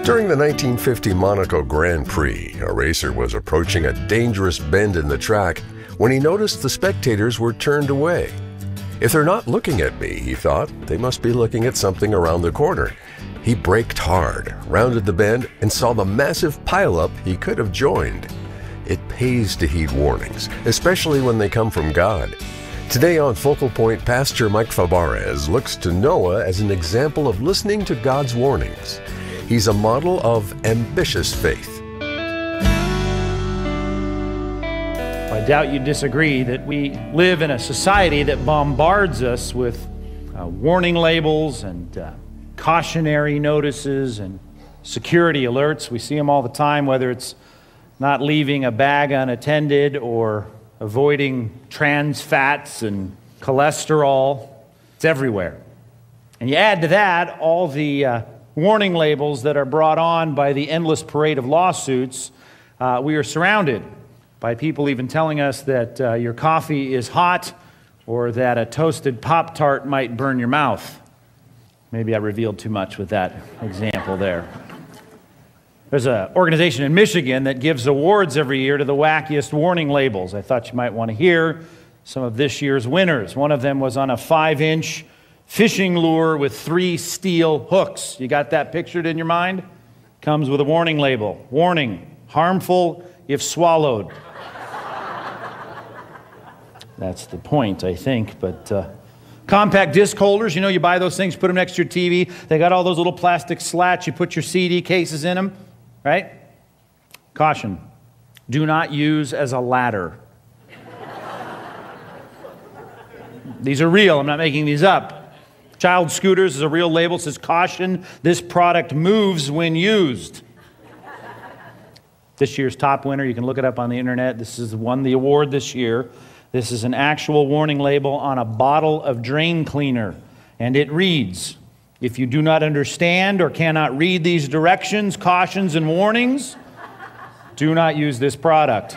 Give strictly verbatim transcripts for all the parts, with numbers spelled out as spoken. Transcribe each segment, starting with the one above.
During the nineteen fifty Monaco Grand Prix, a racer was approaching a dangerous bend in the track when he noticed the spectators were turned away. If they're not looking at me, he thought, they must be looking at something around the corner. He braked hard, rounded the bend, and saw the massive pileup he could have joined. It pays to heed warnings, especially when they come from God. Today on Focal Point, Pastor Mike Fabarez looks to Noah as an example of listening to God's warnings. He's a model of ambitious faith. I doubt you disagree that we live in a society that bombards us with uh, warning labels and uh, cautionary notices and security alerts. We see them all the time, whether it's not leaving a bag unattended or avoiding trans fats and cholesterol. It's everywhere. And you add to that all the uh, warning labels that are brought on by the endless parade of lawsuits. Uh, we are surrounded by people even telling us that uh, your coffee is hot or that a toasted Pop-Tart might burn your mouth. Maybe I revealed too much with that example there. There's an organization in Michigan that gives awards every year to the wackiest warning labels. I thought you might want to hear some of this year's winners. One of them was on a five-inch fishing lure with three steel hooks. You got that pictured in your mind? Comes with a warning label. Warning, harmful if swallowed. That's the point, I think. But uh, compact disc holders, you know, you buy those things, put them next to your T V. They got all those little plastic slats. You put your C D cases in them, right? Caution, do not use as a ladder. These are real. I'm not making these up. Child scooters is a real label. It says, caution, this product moves when used. This year's top winner, you can look it up on the internet. This has won the award this year. This is an actual warning label on a bottle of drain cleaner. And it reads, if you do not understand or cannot read these directions, cautions, and warnings, do not use this product.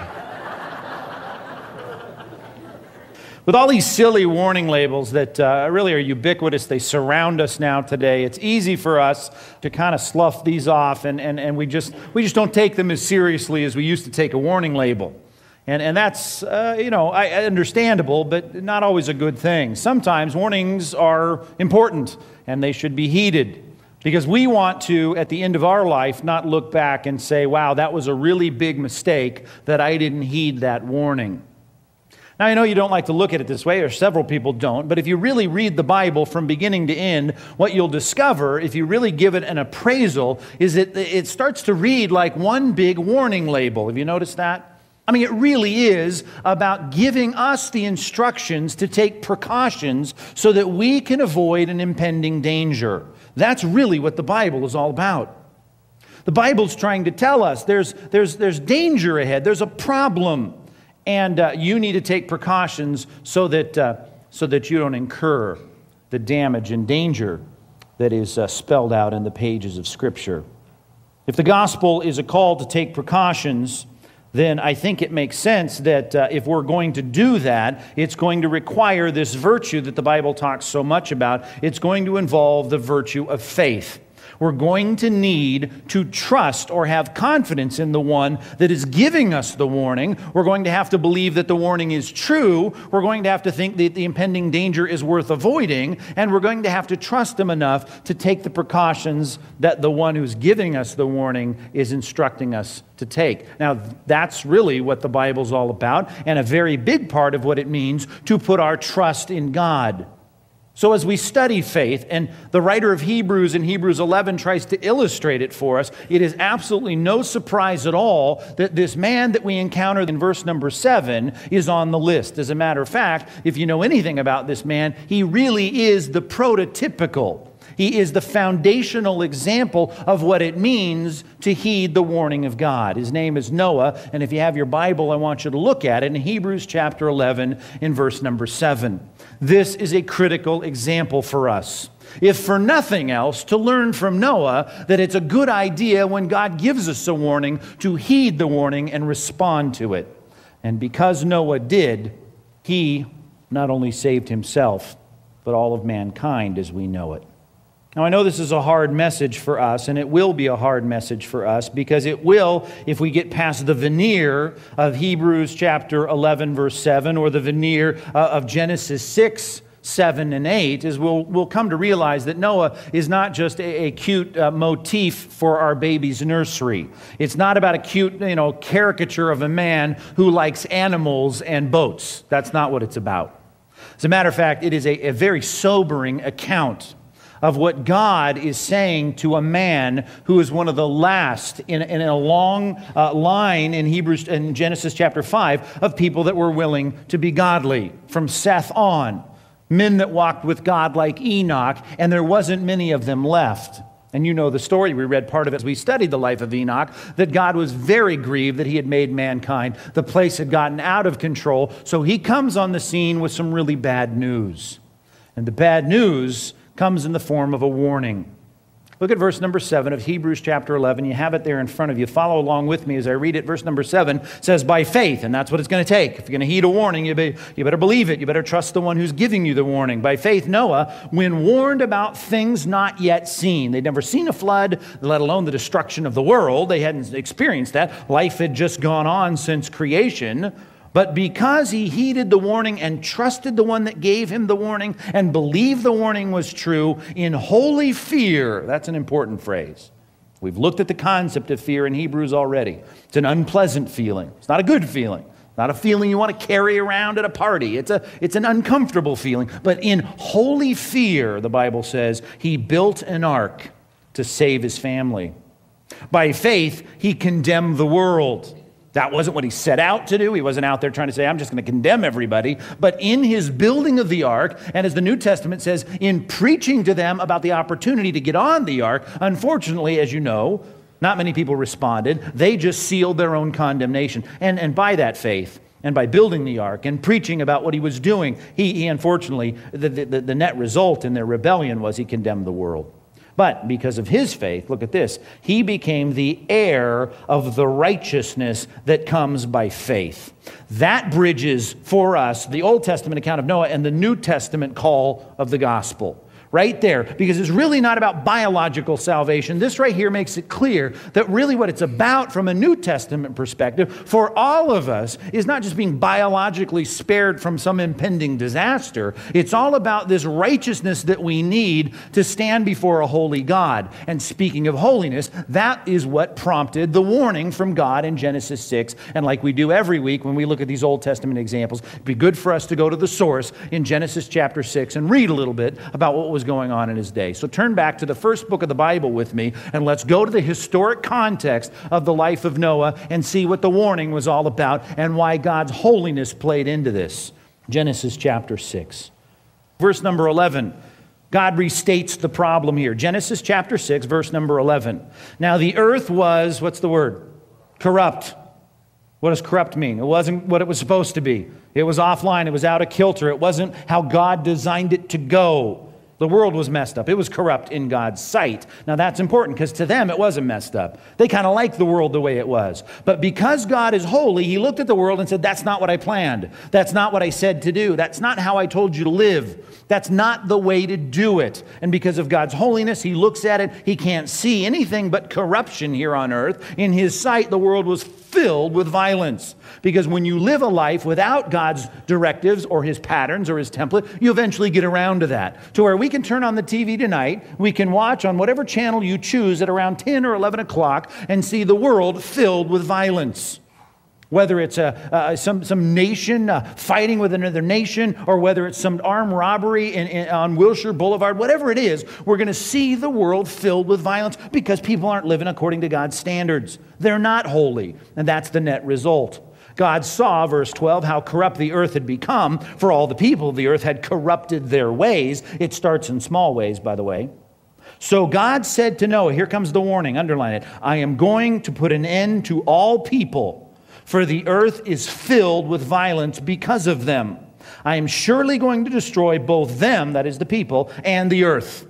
With all these silly warning labels that uh, really are ubiquitous, they surround us now today, it's easy for us to kind of slough these off, and, and, and we, just, we just don't take them as seriously as we used to take a warning label. And, and that's, uh, you know, I, understandable, but not always a good thing. Sometimes warnings are important, and they should be heeded, because we want to, at the end of our life, not look back and say, wow, that was a really big mistake that I didn't heed that warning. Now, I know you don't like to look at it this way, or several people don't, but if you really read the Bible from beginning to end, what you'll discover, if you really give it an appraisal, is that it starts to read like one big warning label. Have you noticed that? I mean, it really is about giving us the instructions to take precautions so that we can avoid an impending danger. That's really what the Bible is all about. The Bible's trying to tell us there's, there's, there's danger ahead, there's a problem. And uh, you need to take precautions so that, uh, so that you don't incur the damage and danger that is uh, spelled out in the pages of Scripture. If the gospel is a call to take precautions, then I think it makes sense that uh, if we're going to do that, it's going to require this virtue that the Bible talks so much about. It's going to involve the virtue of faith. We're going to need to trust or have confidence in the one that is giving us the warning. We're going to have to believe that the warning is true. We're going to have to think that the impending danger is worth avoiding. And we're going to have to trust him enough to take the precautions that the one who's giving us the warning is instructing us to take. Now, that's really what the Bible's all about, and a very big part of what it means to put our trust in God. So as we study faith, and the writer of Hebrews in Hebrews eleven tries to illustrate it for us, it is absolutely no surprise at all that this man that we encounter in verse number seven is on the list. As a matter of fact, if you know anything about this man, he really is the prototypical. He is the foundational example of what it means to heed the warning of God. His name is Noah, and if you have your Bible, I want you to look at it in Hebrews chapter eleven in verse number seven. This is a critical example for us. If for nothing else, to learn from Noah that it's a good idea when God gives us a warning to heed the warning and respond to it. And because Noah did, he not only saved himself, but all of mankind as we know it. Now, I know this is a hard message for us, and it will be a hard message for us, because it will, if we get past the veneer of Hebrews chapter eleven, verse seven, or the veneer uh, of Genesis six, seven, and eight, is we'll, we'll come to realize that Noah is not just a, a cute uh, motif for our baby's nursery. It's not about a cute, you know, caricature of a man who likes animals and boats. That's not what it's about. As a matter of fact, it is a, a very sobering account of what God is saying to a man who is one of the last in, in a long uh, line in Hebrews, in Genesis chapter five, of people that were willing to be godly, from Seth on. Men that walked with God like Enoch, and there wasn't many of them left. And you know the story. We read part of it as we studied the life of Enoch, that God was very grieved that he had made mankind. The place had gotten out of control, so he comes on the scene with some really bad news. And the bad news comes in the form of a warning. Look at verse number seven of Hebrews chapter eleven. You have it there in front of you. Follow along with me as I read it. Verse number seven says, by faith, and that's what it's going to take. If you're going to heed a warning, you, be, you better believe it. You better trust the one who's giving you the warning. By faith, Noah, when warned about things not yet seen. They'd never seen a flood, let alone the destruction of the world. They hadn't experienced that. Life had just gone on since creation. But because he heeded the warning and trusted the one that gave him the warning and believed the warning was true, in holy fear, that's an important phrase. We've looked at the concept of fear in Hebrews already. It's an unpleasant feeling. It's not a good feeling. Not a feeling you want to carry around at a party. It's a, it's an uncomfortable feeling. But in holy fear, the Bible says, he built an ark to save his family. By faith, he condemned the world. That wasn't what he set out to do. He wasn't out there trying to say, I'm just going to condemn everybody. But in his building of the ark, and as the New Testament says, in preaching to them about the opportunity to get on the ark, unfortunately, as you know, not many people responded. They just sealed their own condemnation. And, and by that faith, and by building the ark and preaching about what he was doing, he, he unfortunately, the, the, the net result in their rebellion was he condemned the world. But because of his faith, look at this, he became the heir of the righteousness that comes by faith. That bridges for us the Old Testament account of Noah and the New Testament call of the gospel. Right there, because it's really not about biological salvation. This right here makes it clear that really what it's about from a New Testament perspective for all of us is not just being biologically spared from some impending disaster. It's all about this righteousness that we need to stand before a holy God. And speaking of holiness, that is what prompted the warning from God in Genesis six. And like we do every week when we look at these Old Testament examples, it'd be good for us to go to the source in Genesis chapter six and read a little bit about what was going on in his day. So turn back to the first book of the Bible with me, and let's go to the historic context of the life of Noah and see what the warning was all about and why God's holiness played into this. Genesis chapter six. Verse number eleven. God restates the problem here. Genesis chapter six, verse number eleven. Now the earth was, what's the word? Corrupt. What does corrupt mean? It wasn't what it was supposed to be. It was offline. It was out of kilter. It wasn't how God designed it to go. The world was messed up. It was corrupt in God's sight. Now that's important because to them it wasn't messed up. They kind of liked the world the way it was. But because God is holy, he looked at the world and said, that's not what I planned. That's not what I said to do. That's not how I told you to live. That's not the way to do it. And because of God's holiness, he looks at it. He can't see anything but corruption here on earth. In his sight, the world was filled with violence. Because when you live a life without God's directives or his patterns or his template, you eventually get around to that. To where we can turn on the T V tonight, we can watch on whatever channel you choose at around ten or eleven o'clock and see the world filled with violence. Whether it's a, uh, some, some nation uh, fighting with another nation, or whether it's some armed robbery in, in, on Wilshire Boulevard, whatever it is, we're going to see the world filled with violence because people aren't living according to God's standards. They're not holy, and that's the net result. God saw, verse twelve, how corrupt the earth had become, for all the people of the earth had corrupted their ways. It starts in small ways, by the way. So God said to Noah, here comes the warning, underline it, I am going to put an end to all people, for the earth is filled with violence because of them. I am surely going to destroy both them, that is the people, and the earth.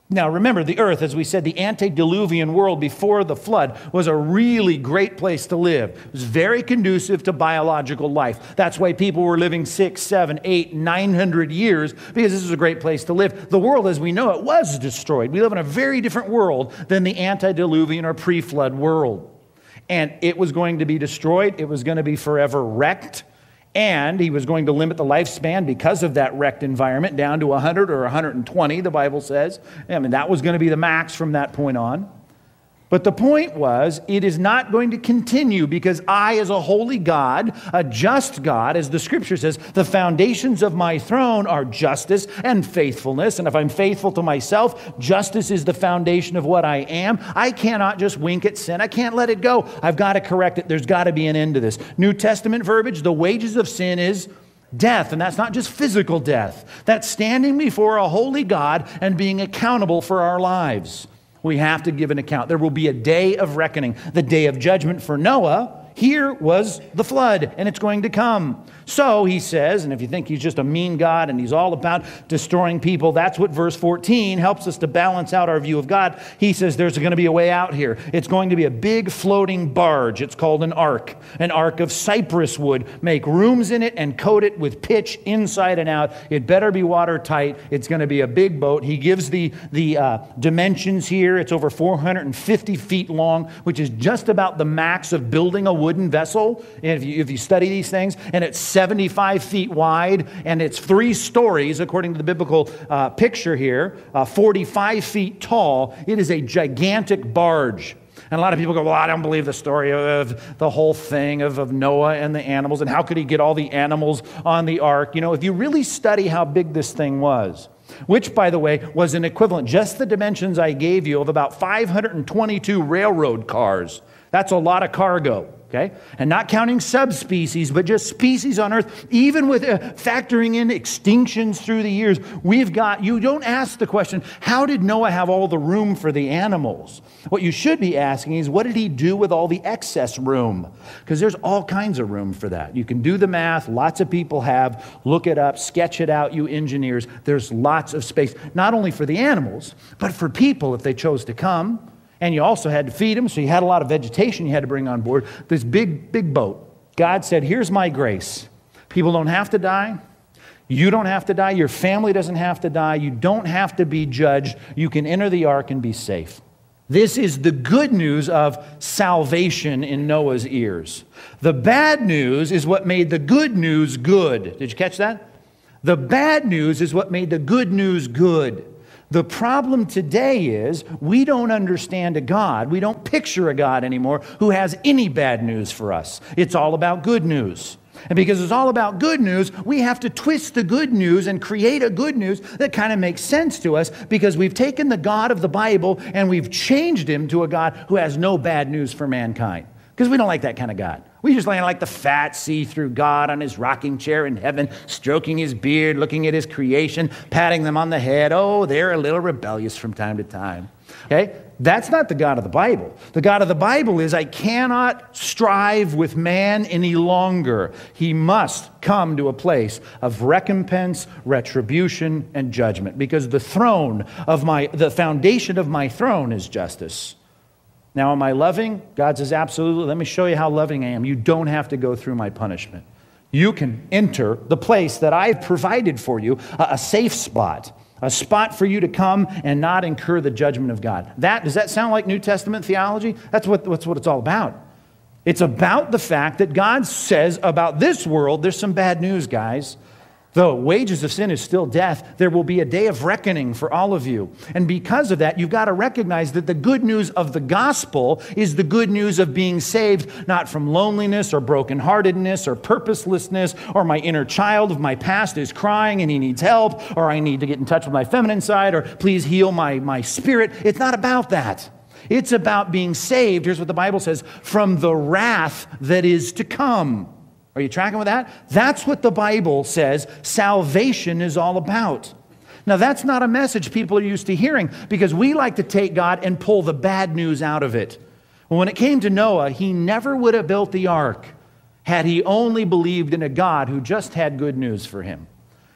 Now remember, the earth, as we said, the antediluvian world before the flood was a really great place to live. It was very conducive to biological life. That's why people were living six, seven, eight, nine hundred years, because this was a great place to live. The world as we know it was destroyed. We live in a very different world than the antediluvian or pre-flood world. And it was going to be destroyed. It was going to be forever wrecked. And he was going to limit the lifespan because of that wrecked environment down to one hundred or one hundred twenty, the Bible says. I mean, that was going to be the max from that point on. But the point was, it is not going to continue because I, as a holy God, a just God, as the Scripture says, the foundations of my throne are justice and faithfulness. And if I'm faithful to myself, justice is the foundation of what I am. I cannot just wink at sin. I can't let it go. I've got to correct it. There's got to be an end to this. New Testament verbiage, the wages of sin is death. And that's not just physical death. That's standing before a holy God and being accountable for our lives. We have to give an account. There will be a day of reckoning. The day of judgment for Noah, here was the flood, and it's going to come. So he says, and if you think he's just a mean God and he's all about destroying people, that's what verse fourteen helps us to balance out our view of God. He says there's going to be a way out here. It's going to be a big floating barge. It's called an ark, an ark of cypress wood. Make rooms in it and coat it with pitch inside and out. It better be watertight. It's going to be a big boat. He gives the, the uh, dimensions here. It's over four hundred fifty feet long, which is just about the max of building a wooden vessel. And if you, if you study these things, and it's seventy-five feet wide, and it's three stories, according to the biblical uh, picture here, uh, forty-five feet tall. It is a gigantic barge. And a lot of people go, well, I don't believe the story of the whole thing of, of Noah and the animals, and how could he get all the animals on the ark? You know, if you really study how big this thing was, which, by the way, was an equivalent, just the dimensions I gave you, of about five hundred twenty-two railroad cars. That's a lot of cargo. Okay? And not counting subspecies, but just species on Earth, even with uh, factoring in extinctions through the years, we've got, you don't ask the question, how did Noah have all the room for the animals? What you should be asking is, what did he do with all the excess room? Because there's all kinds of room for that. You can do the math, lots of people have, look it up, sketch it out, you engineers. There's lots of space, not only for the animals, but for people if they chose to come. And you also had to feed them, so you had a lot of vegetation you had to bring on board. This big, big boat. God said, here's my grace. People don't have to die. You don't have to die. Your family doesn't have to die. You don't have to be judged. You can enter the ark and be safe. This is the good news of salvation in Noah's ears. The bad news is what made the good news good. Did you catch that? The bad news is what made the good news good. The problem today is we don't understand a God, we don't picture a God anymore who has any bad news for us. It's all about good news. And because it's all about good news, we have to twist the good news and create a good news that kind of makes sense to us, because we've taken the God of the Bible and we've changed him to a God who has no bad news for mankind. Because we don't like that kind of God. We just like the fat, see-through God on his rocking chair in heaven, stroking his beard, looking at his creation, patting them on the head. Oh, they're a little rebellious from time to time. Okay? That's not the God of the Bible. The God of the Bible is, I cannot strive with man any longer. He must come to a place of recompense, retribution, and judgment, because the throne of my, the foundation of my throne is justice. Now, am I loving? God says, absolutely. Let me show you how loving I am. You don't have to go through my punishment. You can enter the place that I've provided for you, a, a safe spot, a spot for you to come and not incur the judgment of God. That, does that sound like New Testament theology? That's what, that's what it's all about. It's about the fact that God says about this world, there's some bad news, guys. The wages of sin is still death. There will be a day of reckoning for all of you. And because of that, you've got to recognize that the good news of the gospel is the good news of being saved, not from loneliness or brokenheartedness or purposelessness, or my inner child of my past is crying and he needs help, or I need to get in touch with my feminine side, or please heal my, my spirit. It's not about that. It's about being saved, here's what the Bible says, from the wrath that is to come. Are you tracking with that? That's what the Bible says salvation is all about. Now, that's not a message people are used to hearing, because we like to take God and pull the bad news out of it. Well, when it came to Noah, he never would have built the ark had he only believed in a God who just had good news for him.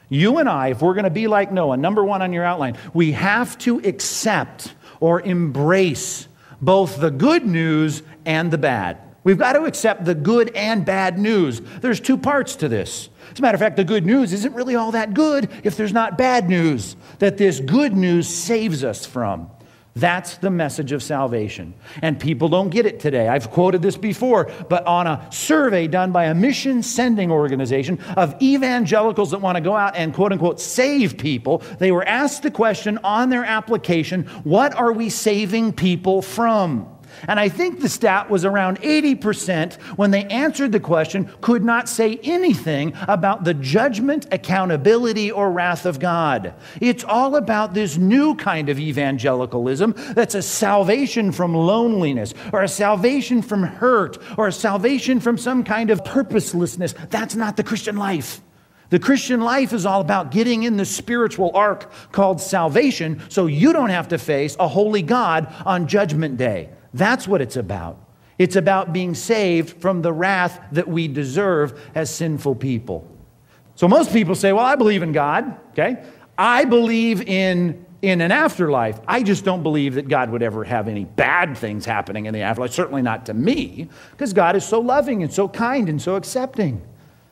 You and I, if we're going to be like Noah, number one on your outline, we have to accept or embrace both the good news and the bad. We've got to accept the good and bad news. There's two parts to this. As a matter of fact, the good news isn't really all that good if there's not bad news that this good news saves us from. That's the message of salvation. And people don't get it today. I've quoted this before, but on a survey done by a mission sending organization of evangelicals that want to go out and quote unquote save people, they were asked the question on their application, what are we saving people from? And I think the stat was around eighty percent when they answered the question could not say anything about the judgment, accountability, or wrath of God. It's all about this new kind of evangelicalism that's a salvation from loneliness, or a salvation from hurt, or a salvation from some kind of purposelessness. That's not the Christian life. The Christian life is all about getting in the spiritual ark called salvation so you don't have to face a holy God on Judgment Day. That's what it's about. It's about being saved from the wrath that we deserve as sinful people. So most people say, well, I believe in God, okay? I believe in, in an afterlife. I just don't believe that God would ever have any bad things happening in the afterlife, certainly not to me, because God is so loving and so kind and so accepting.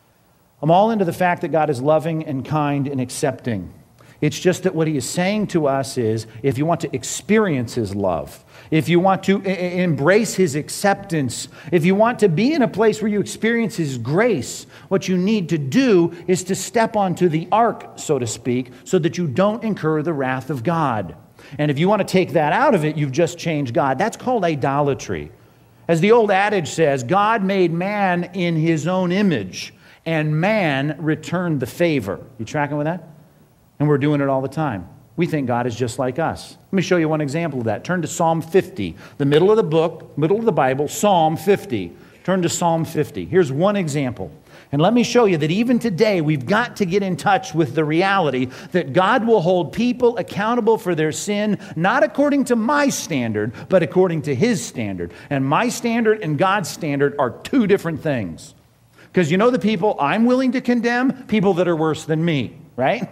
I'm all into the fact that God is loving and kind and accepting. It's just that what he is saying to us is, if you want to experience his love, if you want to I- embrace his acceptance, if you want to be in a place where you experience his grace, what you need to do is to step onto the ark, so to speak, so that you don't incur the wrath of God. And if you want to take that out of it, you've just changed God. That's called idolatry. As the old adage says, God made man in his own image, and man returned the favor. You tracking with that? And we're doing it all the time. We think God is just like us. Let me show you one example of that. Turn to Psalm fifty, the middle of the book, middle of the Bible, Psalm fifty. Turn to Psalm fifty. Here's one example. And let me show you that even today, we've got to get in touch with the reality that God will hold people accountable for their sin, not according to my standard, but according to his standard. And my standard and God's standard are two different things. Because you know the people I'm willing to condemn? People that are worse than me, right?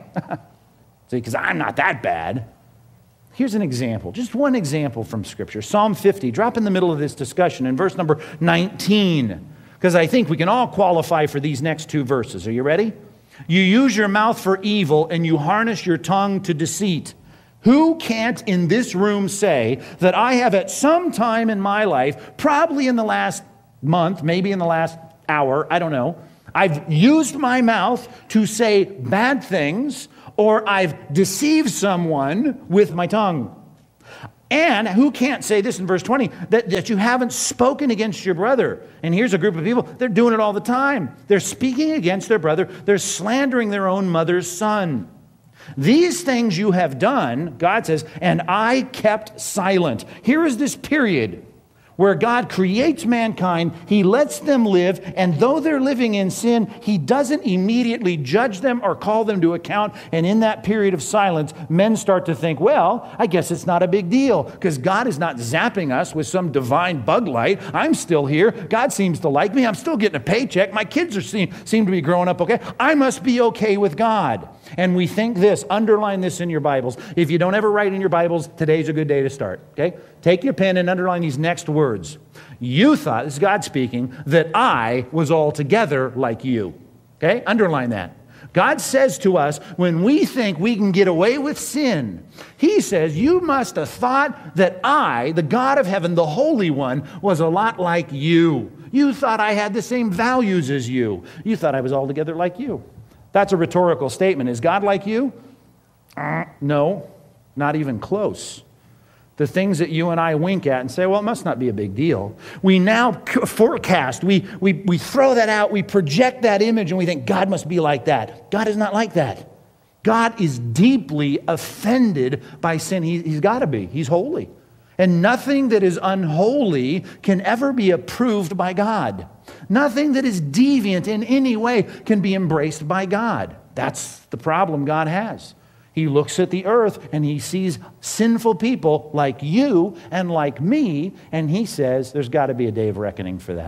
See, because I'm not that bad. Here's an example, just one example from Scripture. Psalm fifty, drop in the middle of this discussion in verse number nineteen, because I think we can all qualify for these next two verses. Are you ready? You use your mouth for evil and you harness your tongue to deceit. Who can't in this room say that I have at some time in my life, probably in the last month, maybe in the last hour, I don't know, I've used my mouth to say bad things, or I've deceived someone with my tongue. And who can't say this in verse twenty, that, that you haven't spoken against your brother? And here's a group of people, they're doing it all the time. They're speaking against their brother. They're slandering their own mother's son. These things you have done, God says, and I kept silent. Here is this period where God creates mankind, he lets them live, and though they're living in sin, he doesn't immediately judge them or call them to account. And in that period of silence, men start to think, well, I guess it's not a big deal, because God is not zapping us with some divine bug light. I'm still here. God seems to like me. I'm still getting a paycheck. My kids are seem, seem to be growing up okay. I must be okay with God. And we think this, underline this in your Bibles. If you don't ever write in your Bibles, today's a good day to start, okay? Take your pen and underline these next words. You thought, this is God speaking, that I was altogether like you, okay? Underline that. God says to us, when we think we can get away with sin, he says, you must have thought that I, the God of heaven, the Holy One, was a lot like you. You thought I had the same values as you. You thought I was altogether like you. That's a rhetorical statement. Is God like you? Uh, no, not even close. The things that you and I wink at and say, well, it must not be a big deal. We now forecast, we, we, we throw that out, we project that image, and we think God must be like that. God is not like that. God is deeply offended by sin. He, he's got to be. He's holy. And nothing that is unholy can ever be approved by God. Nothing that is deviant in any way can be embraced by God. That's the problem God has. He looks at the earth and he sees sinful people like you and like me, and he says there's got to be a day of reckoning for that.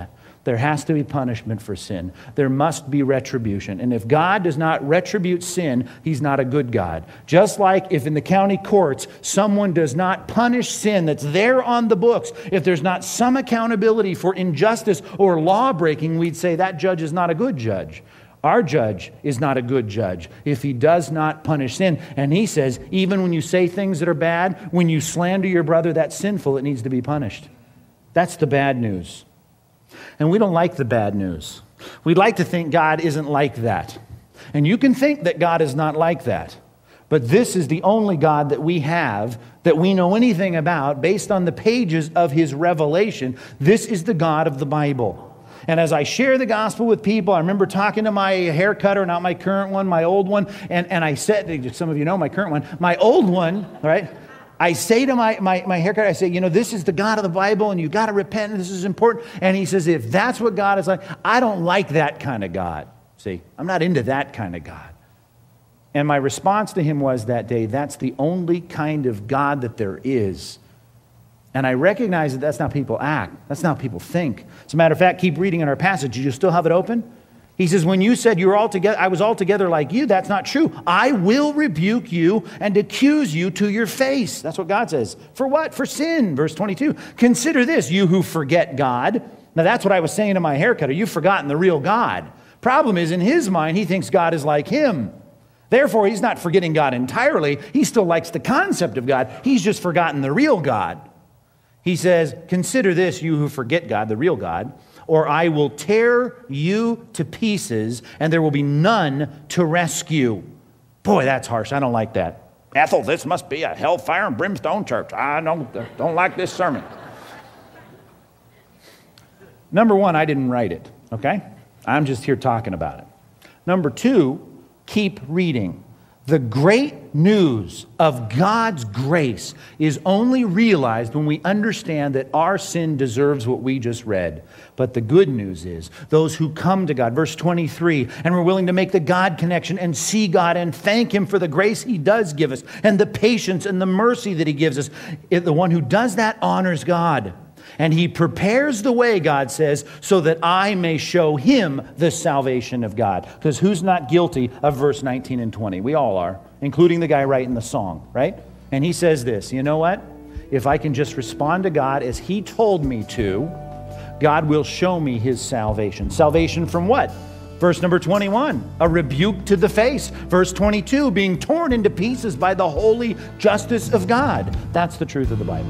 there has to be punishment for sin. There must be retribution. And if God does not retribute sin, he's not a good God. Just like if in the county courts, someone does not punish sin that's there on the books, if there's not some accountability for injustice or law breaking, we'd say that judge is not a good judge. Our judge is not a good judge if he does not punish sin. And he says, even when you say things that are bad, when you slander your brother, that's sinful. It needs to be punished. That's the bad news. And we don't like the bad news. We'd like to think God isn't like that. And you can think that God is not like that. But this is the only God that we have, that we know anything about, based on the pages of his revelation. This is the God of the Bible. And as I share the gospel with people, I remember talking to my hair cutter, not my current one, my old one, and, and I said, some of you know my current one, my old one, right? I say to my, my, my hair cutter, I say, you know, this is the God of the Bible, and you got to repent, and this is important. And he says, if that's what God is like, I don't like that kind of God. See, I'm not into that kind of God. And my response to him was that day, that's the only kind of God that there is. And I recognize that that's not how people act. That's not how people think. As a matter of fact, keep reading in our passage. Do you still have it open? He says, when you said you were all together, I was altogether like you, that's not true. I will rebuke you and accuse you to your face. That's what God says. For what? For sin. Verse twenty-two. Consider this, you who forget God. Now that's what I was saying to my haircutter. You've forgotten the real God. Problem is, in his mind, he thinks God is like him. Therefore, he's not forgetting God entirely. He still likes the concept of God. He's just forgotten the real God. He says, consider this, you who forget God, the real God, or I will tear you to pieces, and there will be none to rescue. Boy, that's harsh. I don't like that. Ethel, this must be a hellfire and brimstone church. I don't, don't like this sermon. Number one, I didn't write it, okay? I'm just here talking about it. Number two, keep reading. The great news of God's grace is only realized when we understand that our sin deserves what we just read. But the good news is those who come to God, verse twenty-three, and we're willing to make the God connection and see God and thank him for the grace he does give us and the patience and the mercy that he gives us. The one who does that honors God. And he prepares the way, God says, so that I may show him the salvation of God. Because who's not guilty of verse nineteen and twenty? We all are, including the guy writing the song, right? And he says this, you know what? If I can just respond to God as he told me to, God will show me his salvation. Salvation from what? Verse number twenty-one, a rebuke to the face. Verse twenty-two, being torn into pieces by the holy justice of God. That's the truth of the Bible.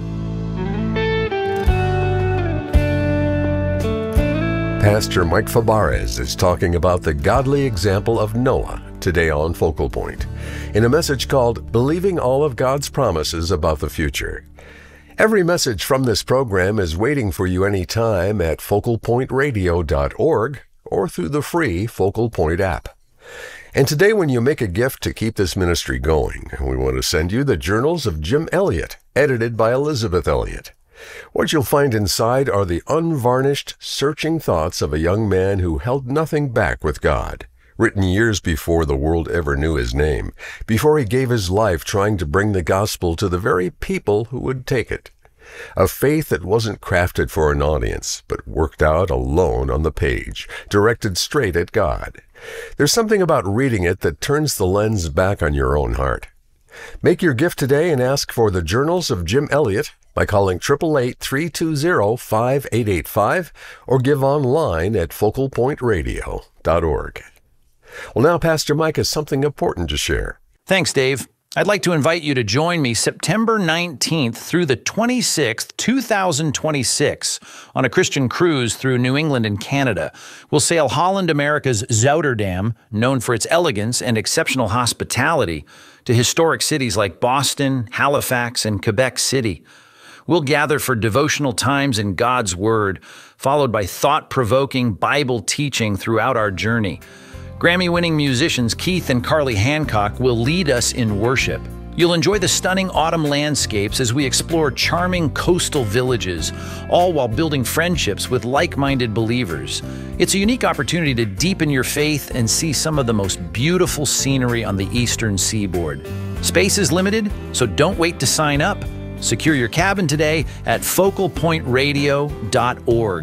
Pastor Mike Fabarez is talking about the godly example of Noah today on Focal Point, in a message called Believing All of God's Promises About the Future. Every message from this program is waiting for you anytime at focal point radio dot org or through the free Focal Point app. And today, when you make a gift to keep this ministry going, we want to send you the Journals of Jim Elliot, edited by Elizabeth Elliot. What you'll find inside are the unvarnished, searching thoughts of a young man who held nothing back with God, written years before the world ever knew his name, before he gave his life trying to bring the gospel to the very people who would take it. A faith that wasn't crafted for an audience, but worked out alone on the page, directed straight at God. There's something about reading it that turns the lens back on your own heart. Make your gift today and ask for the Journals of Jim Elliot by calling eight eight eight, three two zero, five eight eight five or give online at focal point radio dot org. Well, now Pastor Mike has something important to share. Thanks, Dave. I'd like to invite you to join me September nineteenth through the twenty-sixth, two thousand twenty-six on a Christian cruise through New England and Canada. We'll sail Holland America's Zouterdam, known for its elegance and exceptional hospitality, to historic cities like Boston, Halifax, and Quebec City. We'll gather for devotional times in God's Word, followed by thought-provoking Bible teaching throughout our journey. Grammy-winning musicians Keith and Carly Hancock will lead us in worship. You'll enjoy the stunning autumn landscapes as we explore charming coastal villages, all while building friendships with like-minded believers. It's a unique opportunity to deepen your faith and see some of the most beautiful scenery on the eastern seaboard. Space is limited, so don't wait to sign up. Secure your cabin today at focal point radio dot org.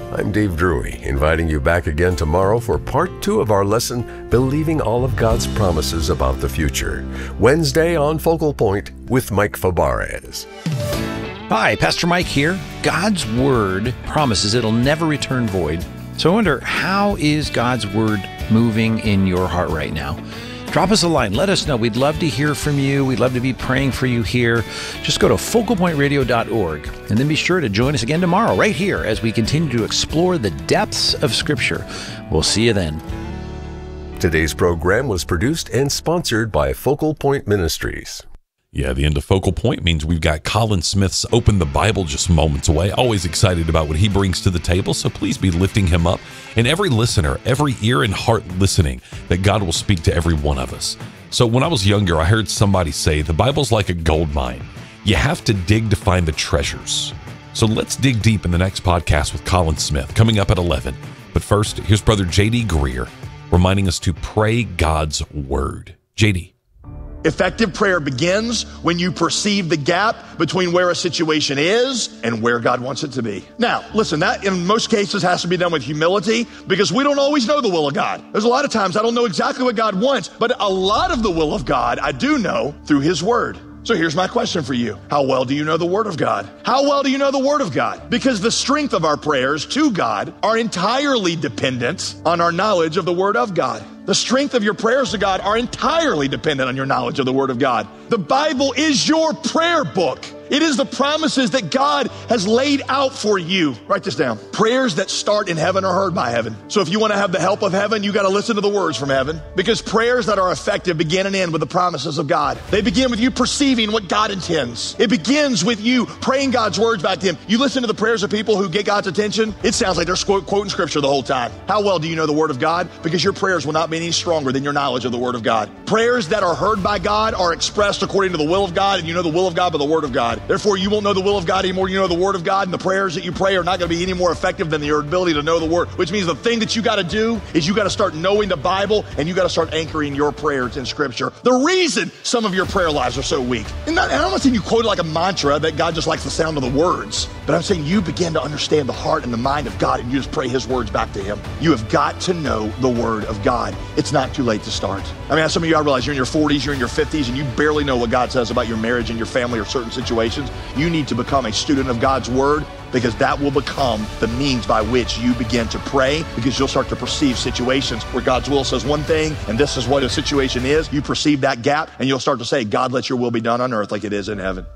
I'm Dave Drury, inviting you back again tomorrow for part two of our lesson, Believing All of God's Promises About the Future. Wednesday on Focal Point with Mike Fabarez. Hi, Pastor Mike here. God's Word promises it'll never return void. So I wonder, how is God's Word moving in your heart right now? Drop us a line. Let us know. We'd love to hear from you. We'd love to be praying for you here. Just go to focal point radio dot org and then be sure to join us again tomorrow right here as we continue to explore the depths of Scripture. We'll see you then. Today's program was produced and sponsored by Focal Point Ministries. Yeah, the end of Focal Point means we've got Colin Smith's Open the Bible just moments away. Always excited about what he brings to the table, so please be lifting him up. And every listener, every ear and heart listening, that God will speak to every one of us. So when I was younger, I heard somebody say, the Bible's like a gold mine. You have to dig to find the treasures. So let's dig deep in the next podcast with Colin Smith, coming up at eleven. But first, here's Brother J D Greer, reminding us to pray God's Word. J D. Effective prayer begins when you perceive the gap between where a situation is and where God wants it to be. Now, listen, that in most cases has to be done with humility because we don't always know the will of God. There's a lot of times I don't know exactly what God wants, but a lot of the will of God I do know through His Word. So here's my question for you. How well do you know the Word of God? How well do you know the Word of God? Because the strength of our prayers to God are entirely dependent on our knowledge of the Word of God. The strength of your prayers to God are entirely dependent on your knowledge of the Word of God. The Bible is your prayer book. It is the promises that God has laid out for you. Write this down. Prayers that start in heaven are heard by heaven. So if you want to have the help of heaven, you got to listen to the words from heaven, because prayers that are effective begin and end with the promises of God. They begin with you perceiving what God intends. It begins with you praying God's words back to Him. You listen to the prayers of people who get God's attention, it sounds like they're quoting Scripture the whole time. How well do you know the Word of God? Because your prayers will not be any stronger than your knowledge of the Word of God. Prayers that are heard by God are expressed according to the will of God, and you know the will of God by the Word of God. Therefore, you won't know the will of God anymore. You know the Word of God, and the prayers that you pray are not going to be any more effective than your ability to know the Word, which means the thing that you got to do is you got to start knowing the Bible, and you got to start anchoring your prayers in Scripture. The reason some of your prayer lives are so weak, and, not, and I'm not saying you quote it like a mantra that God just likes the sound of the words, but I'm saying you begin to understand the heart and the mind of God, and you just pray His words back to Him. You have got to know the Word of God. It's not too late to start. I mean, some of you, I realize you're in your forties, you're in your fifties, and you barely know what God says about your marriage and your family or certain situations. You need to become a student of God's Word, because that will become the means by which you begin to pray, because you'll start to perceive situations where God's will says one thing, and this is what a situation is. You perceive that gap, and you'll start to say, God, let your will be done on earth like it is in heaven.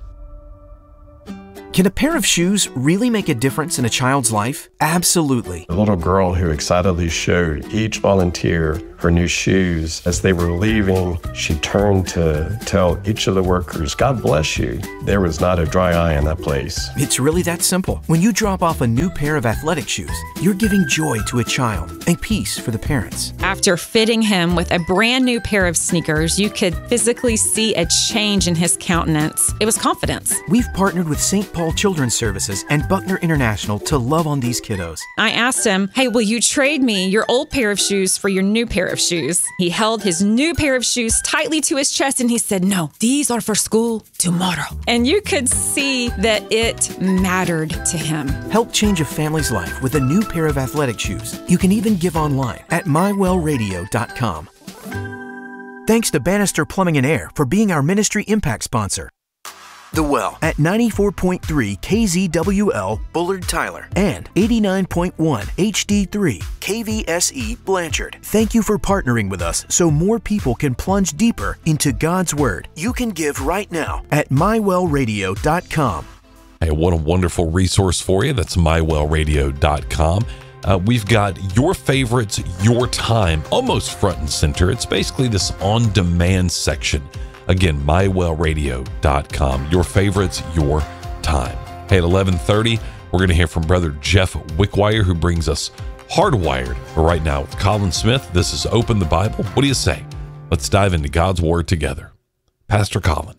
Can a pair of shoes really make a difference in a child's life? Absolutely. The little girl who excitedly showed each volunteer her new shoes as they were leaving, she turned to tell each of the workers, God bless you. There was not a dry eye in that place. It's really that simple. When you drop off a new pair of athletic shoes, you're giving joy to a child and peace for the parents. After fitting him with a brand new pair of sneakers, you could physically see a change in his countenance. It was confidence. We've partnered with Saint Paul Children's Services and Buckner International to love on these kiddos. I asked him, hey, will you trade me your old pair of shoes for your new pair of shoes? He held his new pair of shoes tightly to his chest and he said, no, these are for school tomorrow. And you could see that it mattered to him. Help change a family's life with a new pair of athletic shoes. You can even give online at my well radio dot com. Thanks to Bannister Plumbing and Air for being our ministry impact sponsor. The Well at ninety-four point three K Z W L Bullard Tyler and eighty-nine point one H D three K V S E Blanchard. Thank you for partnering with us so more people can plunge deeper into God's Word. You can give right now at my well radio dot com. Hey, what a wonderful resource for you. That's my well radio dot com. Uh, we've got your favorites, your time, almost front and center. It's basically this on-demand section. Again, my well radio dot com. Your favorites, your time. Hey, at eleven thirty, we're going to hear from Brother Jeff Wickwire, who brings us Hardwired. But right now, with Colin Smith, this is Open the Bible. What do you say? Let's dive into God's Word together. Pastor Colin.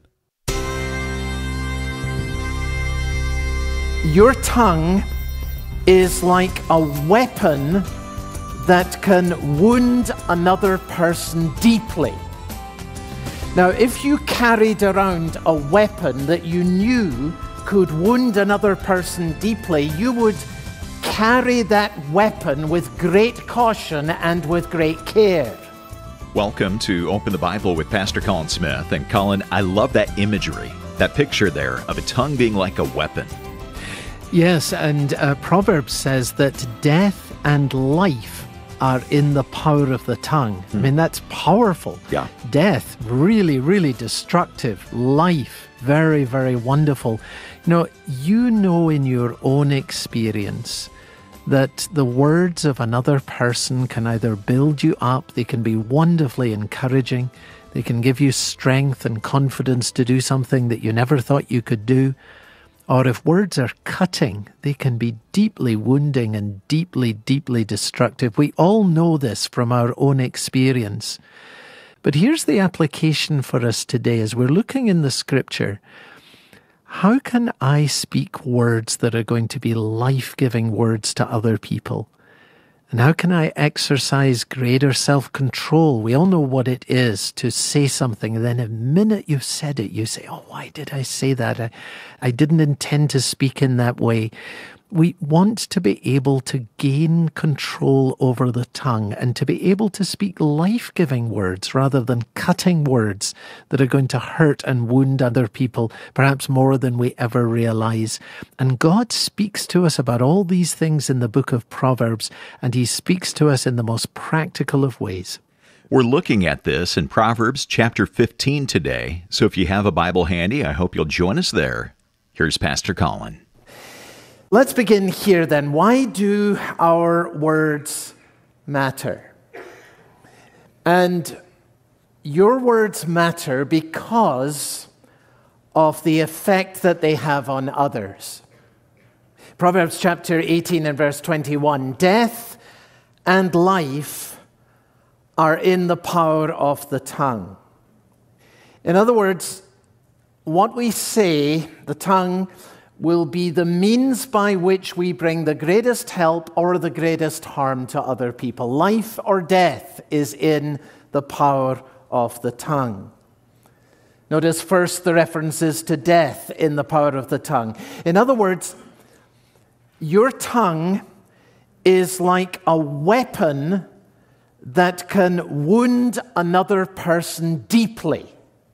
Your tongue is like a weapon that can wound another person deeply. Now, if you carried around a weapon that you knew could wound another person deeply, you would carry that weapon with great caution and with great care. Welcome to Open the Bible with Pastor Colin Smith. And Colin, I love that imagery, that picture there of a tongue being like a weapon. Yes, and uh, Proverbs says that death and life are in the power of the tongue. Hmm. I mean, that's powerful. Yeah. Death, really, really destructive. Life, very, very wonderful. You know, you know in your own experience that the words of another person can either build you up, they can be wonderfully encouraging, they can give you strength and confidence to do something that you never thought you could do. Or if words are cutting, they can be deeply wounding and deeply, deeply destructive. We all know this from our own experience. But here's the application for us today as we're looking in the scripture. How can I speak words that are going to be life-giving words to other people? And how can I exercise greater self-control? We all know what it is to say something, and then the minute you've said it, you say, oh, why did I say that? I, I didn't intend to speak in that way. We want to be able to gain control over the tongue and to be able to speak life-giving words rather than cutting words that are going to hurt and wound other people, perhaps more than we ever realize. And God speaks to us about all these things in the book of Proverbs, and he speaks to us in the most practical of ways. We're looking at this in Proverbs chapter fifteen today, so if you have a Bible handy, I hope you'll join us there. Here's Pastor Colin. Let's begin here then. Why do our words matter? And your words matter because of the effect that they have on others. Proverbs chapter eighteen and verse twenty-one, death and life are in the power of the tongue. In other words, what we say, the tongue, will be the means by which we bring the greatest help or the greatest harm to other people. Life or death is in the power of the tongue. Notice first the references to death in the power of the tongue. In other words, your tongue is like a weapon that can wound another person deeply.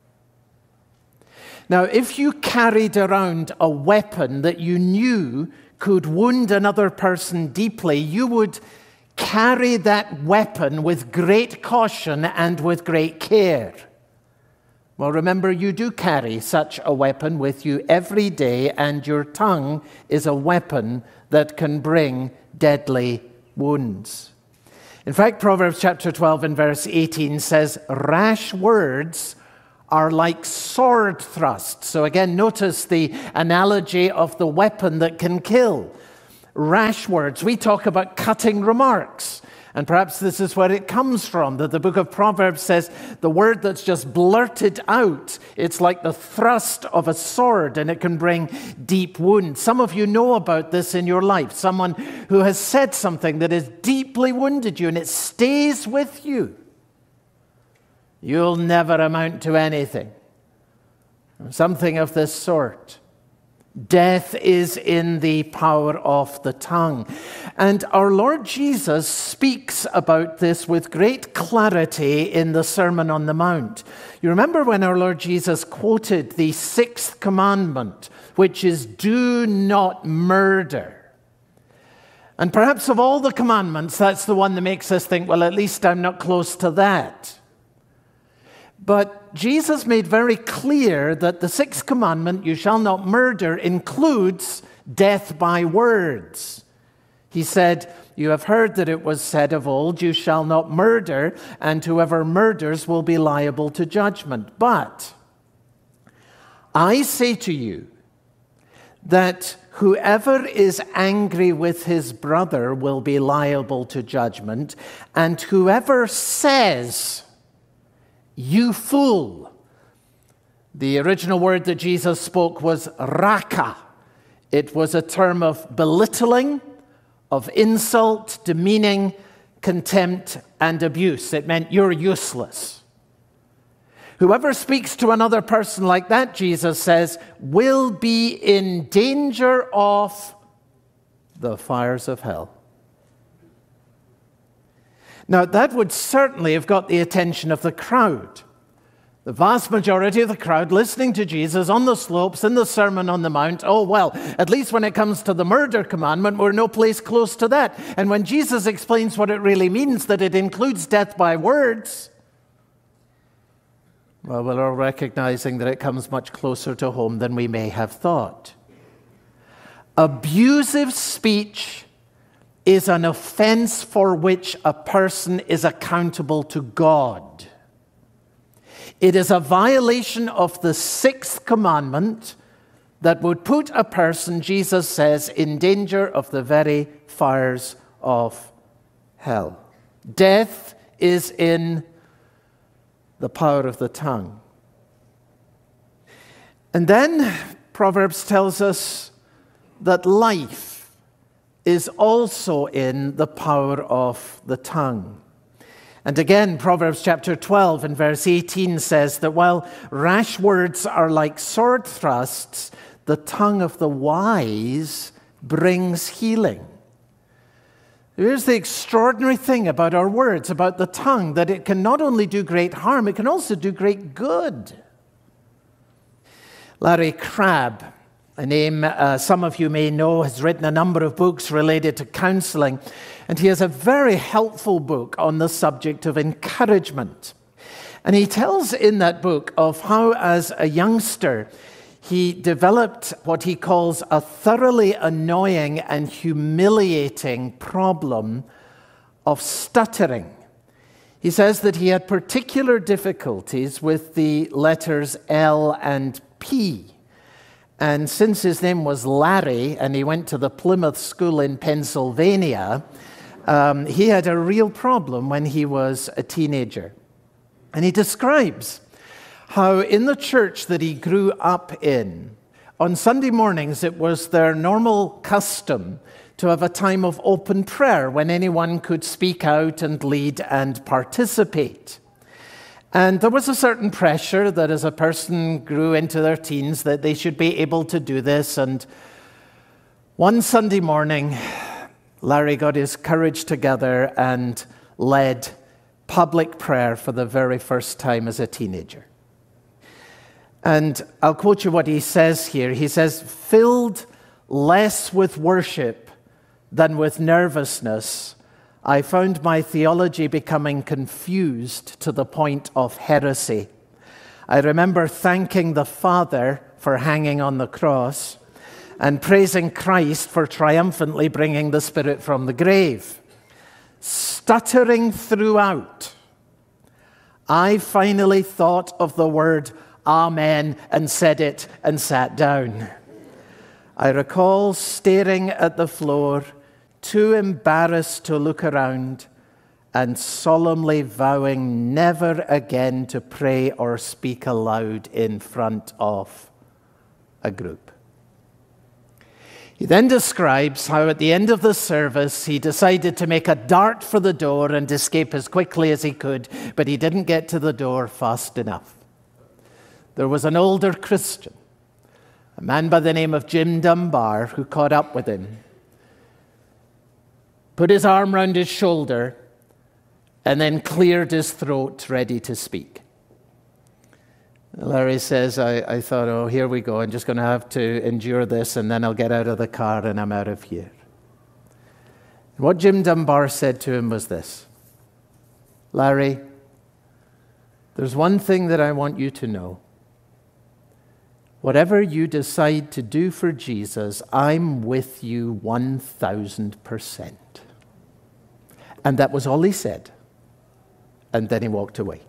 Now, if you carried around a weapon that you knew could wound another person deeply, you would carry that weapon with great caution and with great care. Well, remember, you do carry such a weapon with you every day, and your tongue is a weapon that can bring deadly wounds. In fact, Proverbs chapter twelve and verse eighteen says, rash words are like sword thrusts. So again, notice the analogy of the weapon that can kill. Rash words. We talk about cutting remarks. And perhaps this is where it comes from, that the book of Proverbs says the word that's just blurted out, it's like the thrust of a sword, and it can bring deep wounds. Some of you know about this in your life. Someone who has said something that has deeply wounded you, and it stays with you. You'll never amount to anything. Something of this sort. Death is in the power of the tongue. And our Lord Jesus speaks about this with great clarity in the Sermon on the Mount. You remember when our Lord Jesus quoted the sixth commandment, which is, do not murder. And perhaps of all the commandments, that's the one that makes us think, well, at least I'm not close to that. But Jesus made very clear that the sixth commandment, you shall not murder, includes death by words. He said, you have heard that it was said of old, you shall not murder, and whoever murders will be liable to judgment. But I say to you that whoever is angry with his brother will be liable to judgment, and whoever says, you fool. The original word that Jesus spoke was raka. It was a term of belittling, of insult, demeaning, contempt, and abuse. It meant you're useless. Whoever speaks to another person like that, Jesus says, will be in danger of the fires of hell. Now, that would certainly have got the attention of the crowd. The vast majority of the crowd listening to Jesus on the slopes in the Sermon on the Mount. Oh, well, at least when it comes to the murder commandment, we're no place close to that. And when Jesus explains what it really means, that it includes death by words, well, we're all recognizing that it comes much closer to home than we may have thought. Abusive speech is an offense for which a person is accountable to God. It is a violation of the sixth commandment that would put a person, Jesus says, in danger of the very fires of hell. Death is in the power of the tongue. And then Proverbs tells us that life is also in the power of the tongue. And again, Proverbs chapter twelve and verse eighteen says that while rash words are like sword thrusts, the tongue of the wise brings healing. Here's the extraordinary thing about our words, about the tongue, that it can not only do great harm, it can also do great good. Larry Crabb, a name uh, some of you may know, has written a number of books related to counseling, and he has a very helpful book on the subject of encouragement. And he tells in that book of how, as a youngster, he developed what he calls a thoroughly annoying and humiliating problem of stuttering. He says that he had particular difficulties with the letters L and P. And since his name was Larry and he went to the Plymouth School in Pennsylvania, um, he had a real problem when he was a teenager. And he describes how in the church that he grew up in, on Sunday mornings it was their normal custom to have a time of open prayer when anyone could speak out and lead and participate. And there was a certain pressure that as a person grew into their teens that they should be able to do this. And one Sunday morning, Larry got his courage together and led public prayer for the very first time as a teenager. And I'll quote you what he says here. He says, "Filled less with worship than with nervousness, I found my theology becoming confused to the point of heresy. I remember thanking the Father for hanging on the cross and praising Christ for triumphantly bringing the Spirit from the grave. Stuttering throughout, I finally thought of the word Amen and said it and sat down. I recall staring at the floor, too embarrassed to look around, and solemnly vowing never again to pray or speak aloud in front of a group." He then describes how at the end of the service he decided to make a dart for the door and escape as quickly as he could, but he didn't get to the door fast enough. There was an older Christian, a man by the name of Jim Dunbar, who caught up with him, put his arm round his shoulder, and then cleared his throat, ready to speak. Larry says, I, I thought, oh, here we go. I'm just going to have to endure this, and then I'll get out of the car and I'm out of here. And what Jim Dunbar said to him was this: "Larry, there's one thing that I want you to know. Whatever you decide to do for Jesus, I'm with you one thousand percent. And that was all he said. And then he walked away.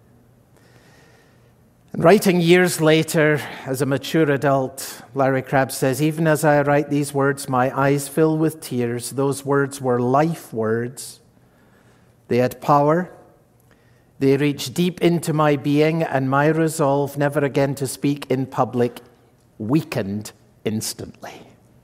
And writing years later, as a mature adult, Larry Crabb says, "Even as I write these words, my eyes fill with tears. Those words were life words. They had power. They reached deep into my being, and my resolve never again to speak in public weakened instantly."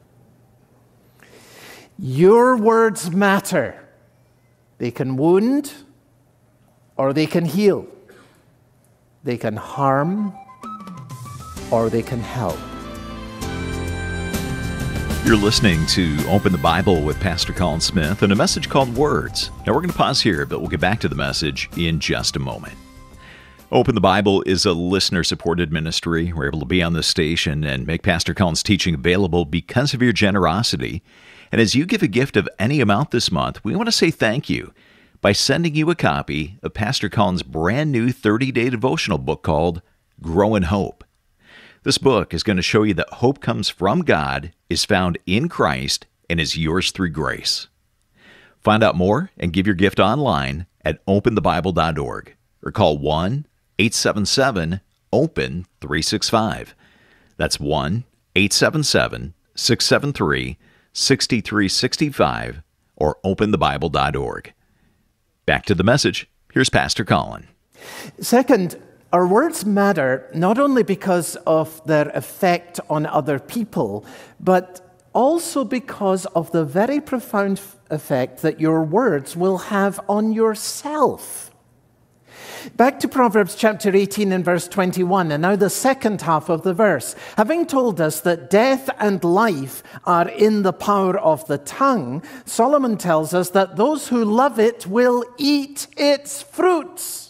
Your words matter. They can wound or they can heal. They can harm or they can help. You're listening to Open the Bible with Pastor Colin Smith and a message called Words. Now we're going to pause here, but we'll get back to the message in just a moment. Open the Bible is a listener-supported ministry. We're able to be on this station and make Pastor Colin's teaching available because of your generosity. And as you give a gift of any amount this month, we want to say thank you by sending you a copy of Pastor Colin's brand new thirty-day devotional book called Grow in Hope. This book is going to show you that hope comes from God, is found in Christ, and is yours through grace. Find out more and give your gift online at open the bible dot org or call one eight seven seven open three six five. That's one eight seven seven six seven three six three six five or open the bible dot org. Back to the message. Here's Pastor Colin. Second, our words matter not only because of their effect on other people, but also because of the very profound effect that your words will have on yourself. Back to Proverbs chapter eighteen and verse twenty-one, and now the second half of the verse. Having told us that death and life are in the power of the tongue, Solomon tells us that those who love it will eat its fruits.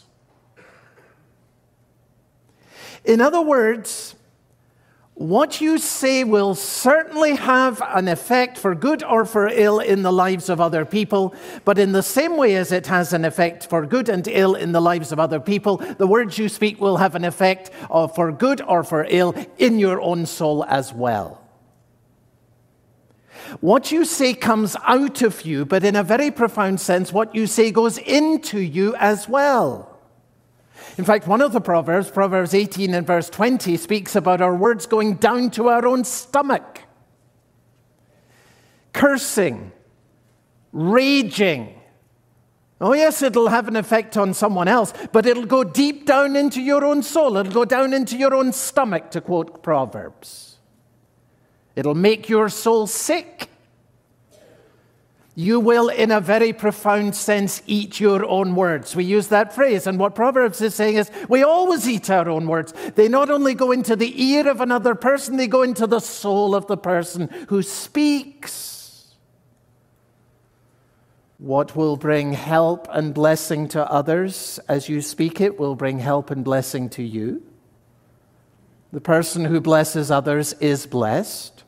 In other words, what you say will certainly have an effect for good or for ill in the lives of other people, but in the same way as it has an effect for good and ill in the lives of other people, the words you speak will have an effect of for good or for ill in your own soul as well. What you say comes out of you, but in a very profound sense, what you say goes into you as well. In fact, one of the Proverbs, Proverbs eighteen and verse twenty, speaks about our words going down to our own stomach. Cursing, raging. Oh yes, it'll have an effect on someone else, but it'll go deep down into your own soul. It'll go down into your own stomach, to quote Proverbs. It'll make your soul sick. You will, in a very profound sense, eat your own words. We use that phrase, and what Proverbs is saying is, we always eat our own words. They not only go into the ear of another person, they go into the soul of the person who speaks. What will bring help and blessing to others as you speak it will bring help and blessing to you. The person who blesses others is blessed.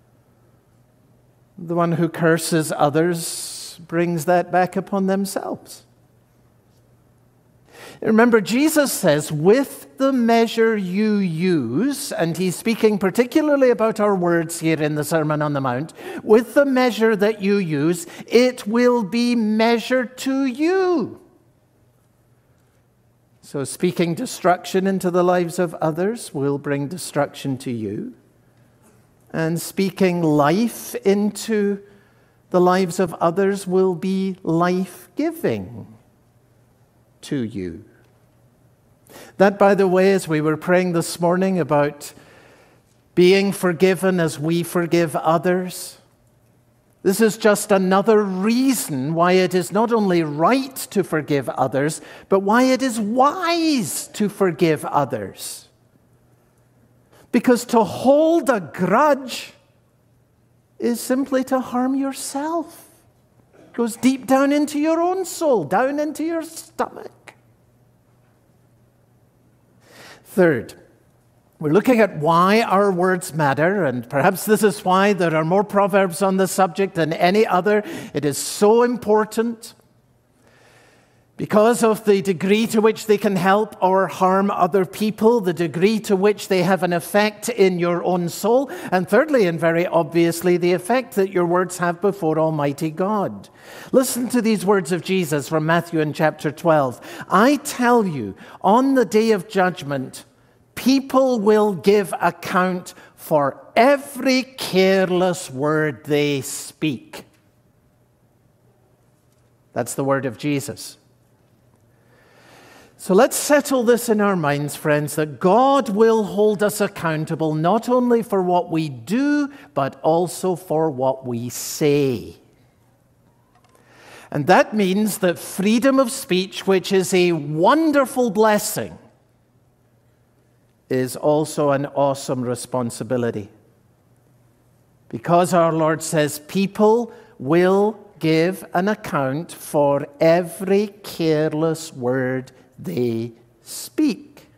The one who curses others brings that back upon themselves. Remember, Jesus says, with the measure you use, and he's speaking particularly about our words here in the Sermon on the Mount, with the measure that you use, it will be measured to you. So speaking destruction into the lives of others will bring destruction to you. And speaking life into the lives of others will be life-giving to you. That, by the way, as we were praying this morning about being forgiven as we forgive others, this is just another reason why it is not only right to forgive others, but why it is wise to forgive others. Because to hold a grudge is simply to harm yourself. It goes deep down into your own soul, down into your stomach. Third, we're looking at why our words matter, and perhaps this is why there are more proverbs on the subject than any other. It is so important because of the degree to which they can help or harm other people, the degree to which they have an effect in your own soul, and thirdly, and very obviously, the effect that your words have before Almighty God. Listen to these words of Jesus from Matthew in chapter twelve. I tell you, on the day of judgment, people will give account for every careless word they speak. That's the word of Jesus. So let's settle this in our minds, friends, that God will hold us accountable not only for what we do, but also for what we say. And that means that freedom of speech, which is a wonderful blessing, is also an awesome responsibility. Because our Lord says people will give an account for every careless word they speak.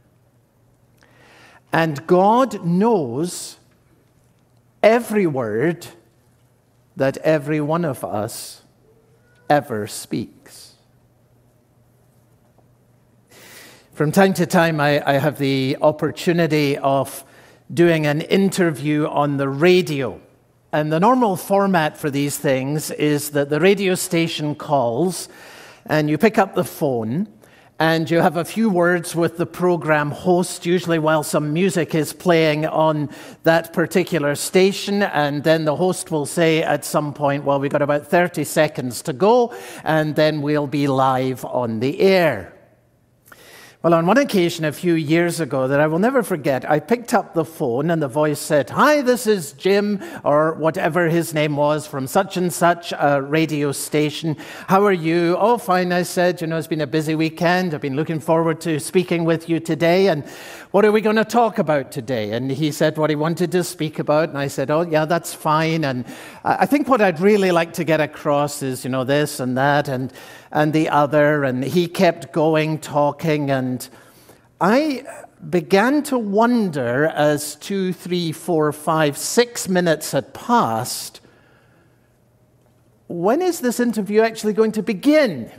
And God knows every word that every one of us ever speaks. From time to time, I, I have the opportunity of doing an interview on the radio. And the normal format for these things is that the radio station calls, and you pick up the phone, and you have a few words with the program host, usually while some music is playing on that particular station, and then the host will say at some point, well, we've got about thirty seconds to go, and then we'll be live on the air. Well, on one occasion a few years ago that I will never forget, I picked up the phone and the voice said, "Hi, this is Jim," or whatever his name was, "from such and such a radio station. How are you?" "Oh, fine," I said. "You know, it's been a busy weekend. I've been looking forward to speaking with you today. And what are we going to talk about today?" And he said what he wanted to speak about. And I said, "Oh, yeah, that's fine. And I think what I'd really like to get across is, you know, this and that and and the other." And he kept going, talking, and I began to wonder as two, three, four, five, six minutes had passed, when is this interview actually going to begin?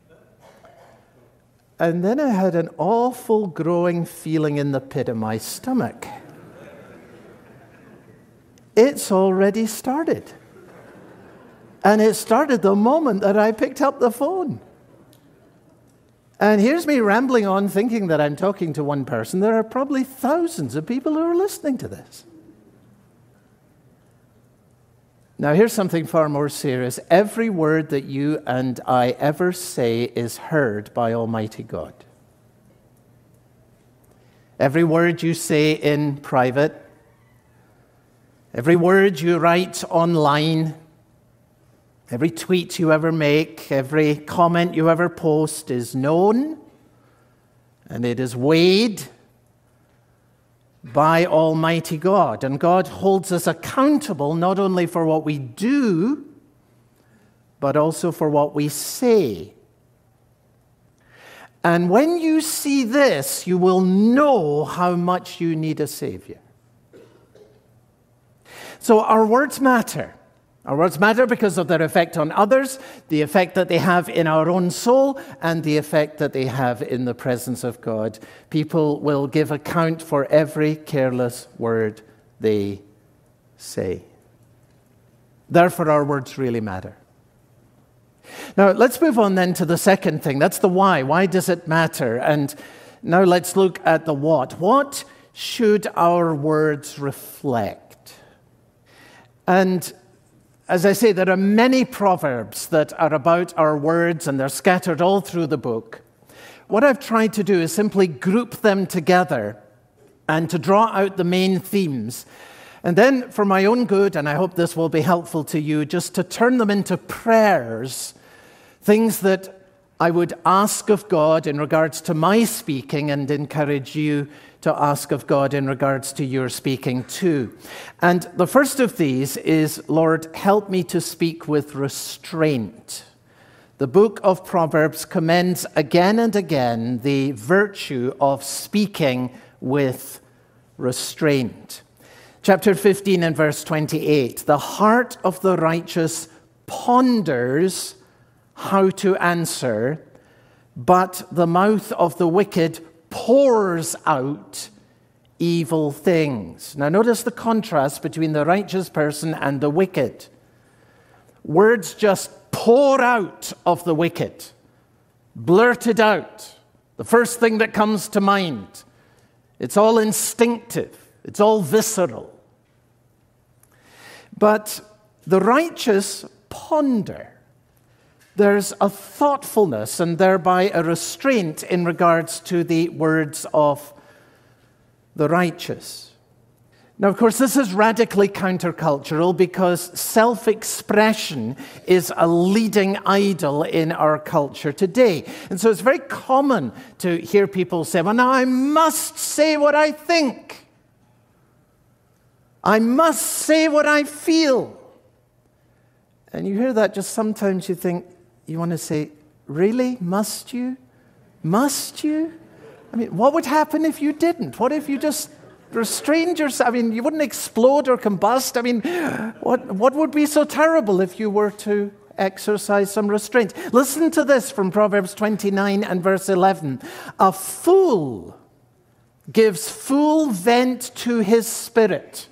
And then I had an awful growing feeling in the pit of my stomach. It's already started. And it started the moment that I picked up the phone. And here's me rambling on, thinking that I'm talking to one person. There are probably thousands of people who are listening to this. Now, here's something far more serious. Every word that you and I ever say is heard by Almighty God. Every word you say in private, every word you write online, every tweet you ever make, every comment you ever post is known, and it is weighed by Almighty God. And God holds us accountable not only for what we do, but also for what we say. And when you see this, you will know how much you need a Savior. So our words matter. Our words matter because of their effect on others, the effect that they have in our own soul, and the effect that they have in the presence of God. People will give account for every careless word they say. Therefore, our words really matter. Now, let's move on then to the second thing. That's the why. Why does it matter? And now let's look at the what. What should our words reflect? And as I say, there are many proverbs that are about our words, and they're scattered all through the book. What I've tried to do is simply group them together and to draw out the main themes. And then, for my own good, and I hope this will be helpful to you, just to turn them into prayers, things that I would ask of God in regards to my speaking, and encourage you to ask of God in regards to your speaking too. And the first of these is, Lord, help me to speak with restraint. The book of Proverbs commends again and again the virtue of speaking with restraint. Chapter fifteen and verse twenty-eight, the heart of the righteous ponders how to answer, but the mouth of the wicked pours out evil things. Now notice the contrast between the righteous person and the wicked. Words just pour out of the wicked, blurted out. The first thing that comes to mind. It's all instinctive. It's all visceral. But the righteous ponder. There's a thoughtfulness and thereby a restraint in regards to the words of the righteous. Now, of course, this is radically countercultural because self-expression is a leading idol in our culture today. And so it's very common to hear people say, well, now I must say what I think. I must say what I feel. And you hear that, just sometimes you think, you want to say, really? Must you? Must you? I mean, what would happen if you didn't? What if you just restrained yourself? I mean, you wouldn't explode or combust. I mean, what, what would be so terrible if you were to exercise some restraint? Listen to this from Proverbs twenty-nine and verse eleven. A fool gives full vent to his spirit,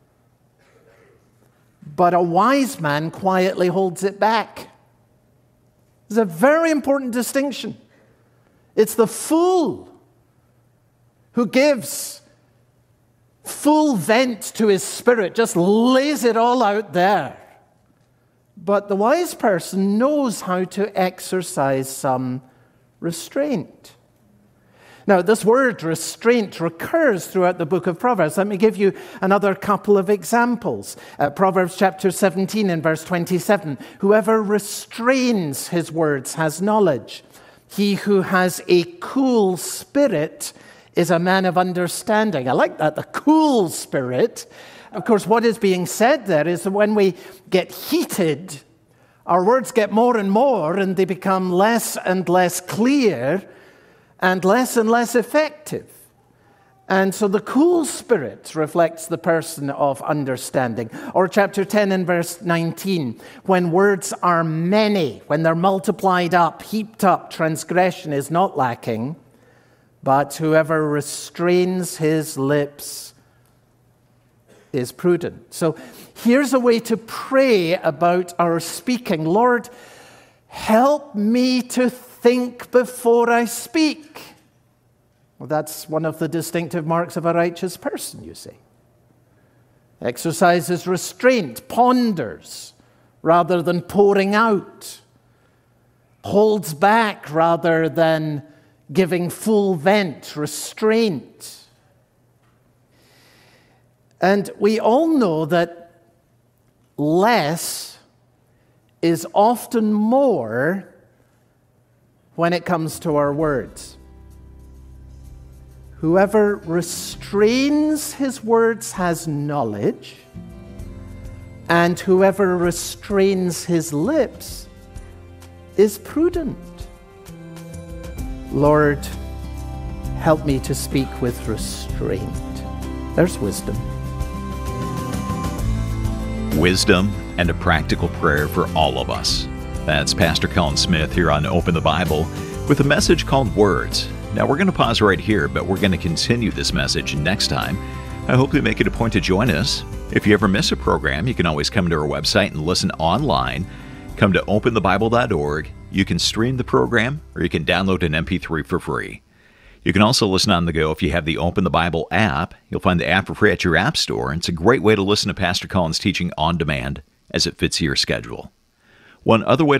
but a wise man quietly holds it back. It's a very important distinction. It's the fool who gives full vent to his spirit, just lays it all out there. But the wise person knows how to exercise some restraint. Now, this word restraint recurs throughout the book of Proverbs. Let me give you another couple of examples. Uh, Proverbs chapter seventeen and verse twenty-seven. Whoever restrains his words has knowledge. He who has a cool spirit is a man of understanding. I like that, the cool spirit. Of course, what is being said there is that when we get heated, our words get more and more, and they become less and less clear and less and less effective. And so the cool spirit reflects the person of understanding. Or chapter ten and verse nineteen, when words are many, when they're multiplied up, heaped up, transgression is not lacking, but whoever restrains his lips is prudent. So here's a way to pray about our speaking. Lord, help me to think before I speak. Well, that's one of the distinctive marks of a righteous person, you see. Exercises restraint, ponders rather than pouring out, holds back rather than giving full vent, restraint. And we all know that less is often more when it comes to our words. Whoever restrains his words has knowledge, and whoever restrains his lips is prudent. Lord, help me to speak with restraint. There's wisdom. Wisdom and a practical prayer for all of us. That's Pastor Colin Smith here on Open the Bible with a message called Words. Now we're going to pause right here, but we're going to continue this message next time. I hope you make it a point to join us. If you ever miss a program, you can always come to our website and listen online. Come to open the bible dot org. You can stream the program, or you can download an M P three for free. You can also listen on the go if you have the Open the Bible app. You'll find the app for free at your app store. It's a great way to listen to Pastor Colin's teaching on demand as it fits your schedule. One other way